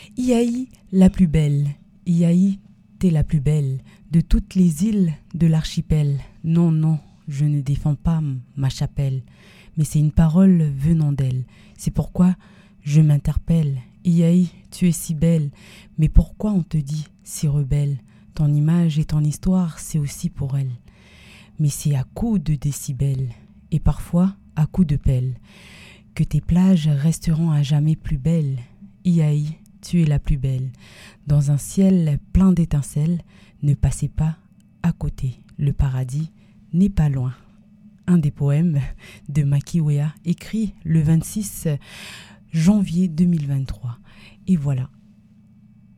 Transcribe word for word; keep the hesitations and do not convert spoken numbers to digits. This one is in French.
Ihaï, la plus belle, Ihaï, t'es la plus belle de toutes les îles de l'archipel. Non, non, je ne défends pas m- ma chapelle, mais c'est une parole venant d'elle. C'est pourquoi je m'interpelle. Ihaï, tu es si belle, mais pourquoi on te dit si rebelle? Ton image et ton histoire, c'est aussi pour elle. Mais c'est à coups de décibels, et parfois à coups de pelle, que tes plages resteront à jamais plus belles. Ihaï, tu es la plus belle. Dans un ciel plein d'étincelles, ne passez pas à côté. Le paradis n'est pas loin. Un des poèmes de Maki Wea, écrit le vingt-six janvier deux mille vingt-trois. Et voilà,